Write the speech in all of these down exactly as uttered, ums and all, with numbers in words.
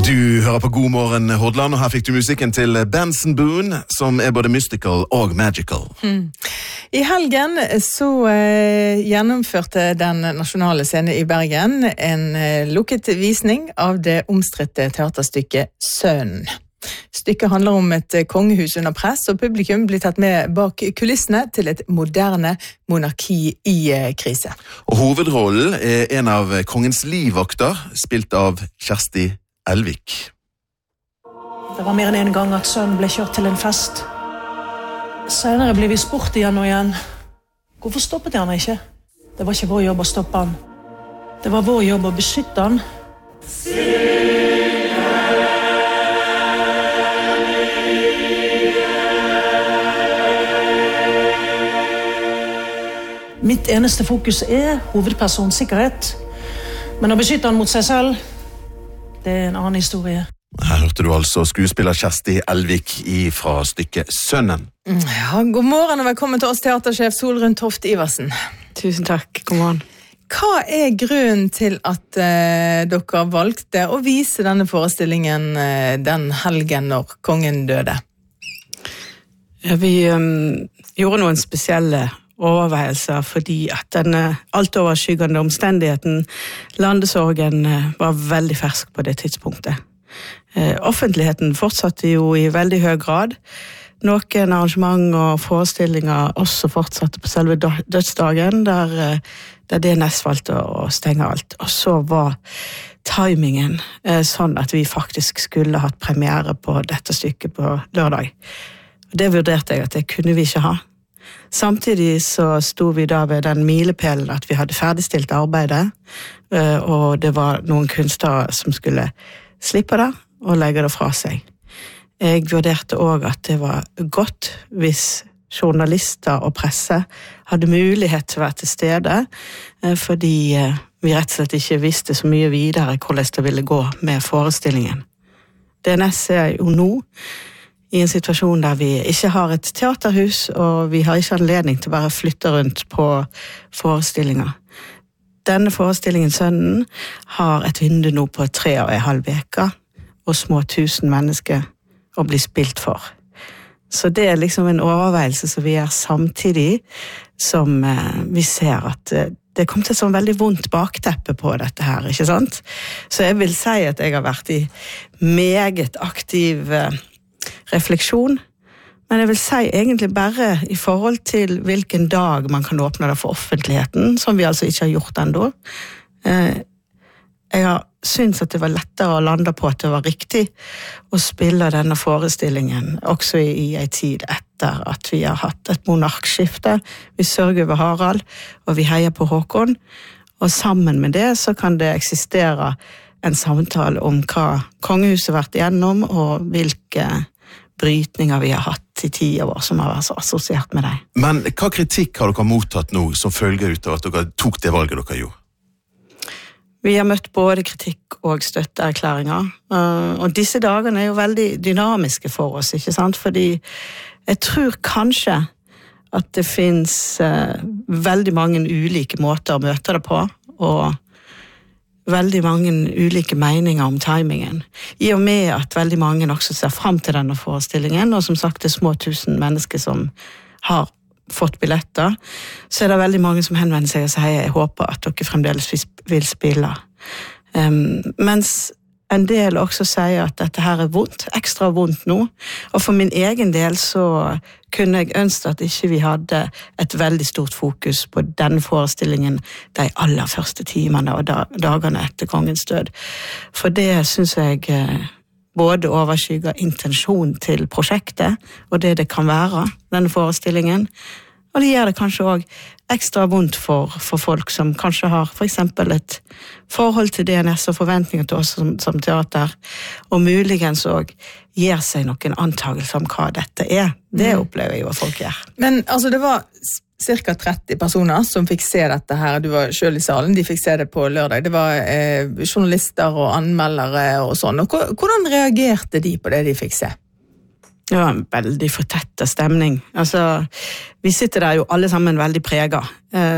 Du hører på God morgen Hordaland, og her fikk du musikken til Benson Boone, som er både mystical og magical. Hmm. I helgen så eh, gjennomførte den nasjonale scene i Bergen en eh, lukket visning av det omstridte teaterstykket Sønnen. Stykket handler om et kongehus under press, og publikum blir tatt med bak kulissene til et moderne monarki i eh, krise. Og hovedrollen er en av kongens livvakter, spilt av Kjersti Elvik. Det var mer enn en gang at sønnen ble kjørt til en fest. Senere ble vi spurt igjen og igjen. Hvorfor stoppet han ikke? Det var ikke vår jobb å stoppe han. Det var vår jobb å beskytte han. Mitt eneste fokus er hovedpersonens sikkerhet. Men å beskytte han mot seg selv, det er en annen historie. Her hørte du altså skuespiller Kjersti Elvik fra stykket Sønnen. Ja, god morgen og velkommen til oss teatersjef Solrun Toft Iversen. Tusen takk, god morgen. Hva er grunnen til at eh, dere valgte å vise denne forestillingen eh, den helgen når kongen døde? Ja, vi um, gjorde noen spesielle overveielser, fordi at denne altoverskyggende omstendigheten, landesorgen, var veldig fersk på det tidspunktet. Eh, offentligheten fortsatte jo i veldig høy grad. Noen arrangement og forestillinger også fortsatte på selve dødsdagen, der, der D N S valgte å stenge alt. Og så var timingen eh, sånn at vi faktisk skulle hatt premiere på dette stykket på lørdag. Og det vurderte jeg at det kunne vi ikke ha. Samtidig så sto vi da ved den milepælen at vi hadde ferdigstilt arbeidet, og det var noen kunstnere som skulle slippe det og legge det fra seg. Jeg vurderte også at det var godt hvis journalister og presse hadde mulighet til å være til stede, fordi vi rett og slett ikke visste så mye videre hvordan det ville gå med forestillingen. D N S er jo nå i en situasjon der vi ikke har et teaterhus, og vi har ikke anledning til å bare flytte rundt på forestillinger. Denne forestillingen Sønnen har et vindu nå på tre og en halv veka, og små tusen mennesker å bli spilt for. Så det er liksom en overveielse som vi gjør samtidig som eh, vi ser at eh, det kom til et sånn veldig vondt bakteppe på dette her, ikke sant? Så jeg vil si at jeg har vært i meget aktiv eh, refleksjon, men jeg vil si egentlig bare i forhold til hvilken dag man kan åpne det for offentligheten, som vi altså ikke har gjort ennå. Jeg har syntes at det var lettere å lande på at det var riktig å spille denne forestillingen, også i en tid etter at vi har hatt et monarkskifte. Vi sørger over Harald, og vi heier på Håkon, og sammen med det så kan det eksistere en samtale om hva kongehuset har vært igjennom, og hvilke brytninger vi har hatt i ti år som har vært så assosiert med deg. Men hva kritikk har dere mottatt nå som følger ut av at dere tok det valget dere gjorde? Vi har møtt både kritikk og støtteerklæringer, og disse dagene er jo veldig dynamiske for oss, ikke sant? Fordi jeg tror kanskje at det finnes veldig mange ulike måter å møte det på, og veldig mange ulike meninger om timingen. I og med at veldig mange også ser frem til denne forestillingen, og som sagt det er små tusen mennesker som har fått billetter, så er det veldig mange som henvender seg og sier jeg håper at dere fremdeles vil spille. Um, mens en del også sier at dette her er vondt, ekstra vondt nå, og for min egen del så kunne jeg ønske at ikke vi hadde et veldig stort fokus på denne forestillingen de aller første timene og dagene etter kongens død. For det synes jeg både overskygger intensjon til prosjektet, og det det kan være, denne forestillingen, og det gjør det kanskje også ekstra vondt for, for folk som kanskje har for eksempel et forhold til D N S og forventninger til oss som, som teater, og muligens også gir seg noen antagelser om hva dette er. Det opplever jeg jo at folk gjør. Men altså det var cirka tretti personer som fikk se dette her. Du var selv i salen, de fikk se det på lørdag. Det var eh, journalister og anmeldere og sånn. Og hvordan reagerte de på det de fikk se? Det var en veldig fortettet stemning. Altså, vi sitter der jo alle sammen veldig preget.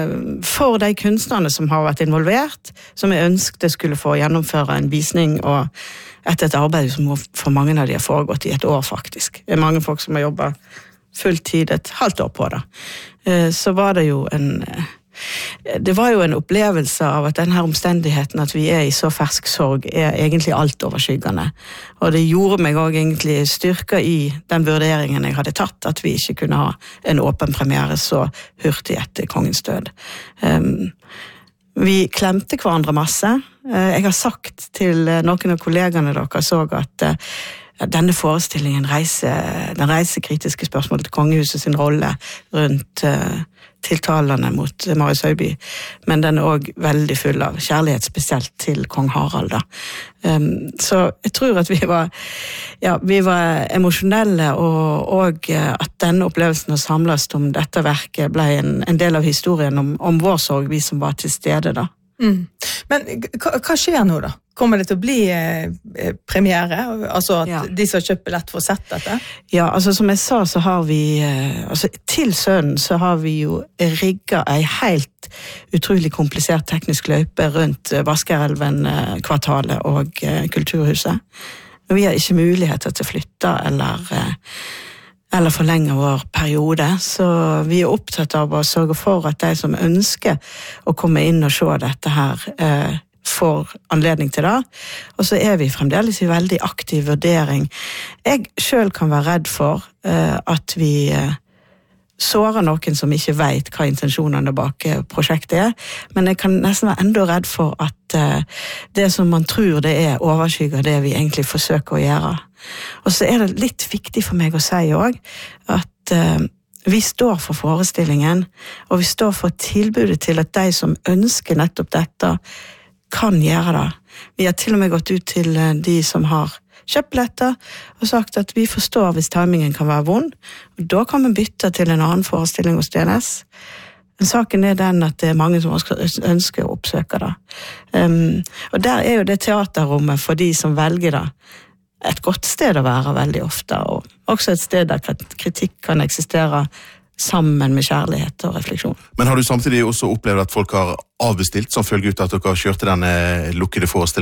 For de kunstnerne som har vært involvert, som jeg ønsket skulle få gjennomføre en visning, og etter et arbeid som for mange av de har foregått i et år faktisk. Det er mange folk som har jobbet fulltid et halvt år på det. Så var det jo en... Det var jo en opplevelse av at denne omstendigheten at vi er i så fersk sorg er egentlig alt overskyggende. Og det gjorde meg også egentlig styrke i den vurderingen jeg hadde tatt, at vi ikke kunne ha en åpen premiere så hurtig etter kongens død. Um, vi klemte hverandre masse. Uh, jeg har sagt til noen av kollegene dere så at uh, denne forestillingen reiser, den reiser kritiske spørsmål til kongehuset sin rolle rundt uh, tiltalene mot Marius Høiby, men den er også veldig full av kjærlighet, spesielt til kong Harald. Da. Um, så jeg tror at vi var, ja, vi var emosjonelle, og, og at denne opplevelsen å samles om dette verket ble en, en del av historien om, om vår sorg, vi som var til stede da. Mm. Men hva, hva skjer nå da? Kommer det til å bli eh, premiere? Altså at ja. De som har kjøpt billett får sett dette? Ja, altså som jeg sa så har vi, eh, altså til sønnen så har vi jo rigget en helt utrolig komplisert teknisk løype rundt Vaskerelven-kvartalet og eh, Kulturhuset. Men vi har ikke muligheter til å flytte eller... Eh, eller forlenge vår periode, så vi er opptatt av å sørge for at de som ønsker å komme inn og se dette her eh, får anledning til det, og så er vi fremdeles i veldig aktiv vurdering. Jeg selv kan være redd for eh, at vi eh, sårer noen som ikke vet hva intensjonene bak prosjektet er, men jeg kan nesten være enda redd for at uh, det som man tror det er overskygger det vi egentlig forsøker å gjøre. Og så er det litt viktig for meg å si også at uh, vi står for forestillingen, og vi står for tilbudet til at de som ønsker nettopp dette kan gjøre det. Vi har til og med gått ut til uh, de som har kjøpt billetter og sagt at vi forstår hvis timingen kan være vond, og da kan vi bytte til en annen forestilling hos D N S. Men saken er den at det er mange som ønsker å oppsøke det. Um, og der er jo det teaterrommet for de som velger det et godt sted å være veldig ofte, og også et sted der kritikk kan eksistere sammen med kjærlighet og refleksjon. Men har du samtidig også opplevd at folk har avbestilt som følge ut at dere kjørte denne lukkede forestillingen?